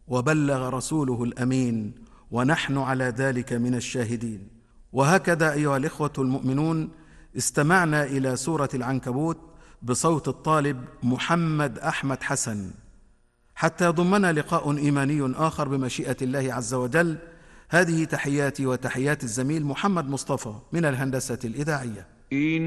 وبلغ رسوله الأمين، ونحن على ذلك من الشاهدين. وهكذا أيها الإخوة المؤمنون، استمعنا إلى سورة العنكبوت بصوت الطالب محمد أحمد حسن، حتى يضمنا لقاء إيماني آخر بمشيئة الله عز وجل. هذه تحياتي وتحيات الزميل محمد مصطفى من الهندسة الإذاعية.